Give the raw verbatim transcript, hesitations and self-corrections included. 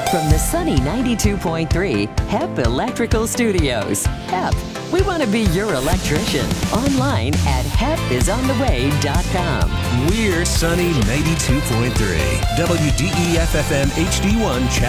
From the sunny ninety-two point three H E P Electrical Studios. H E P, we want to be your electrician. Online at hep is on the way dot com. We're Sunny ninety-two point three. W D E F F M H D one.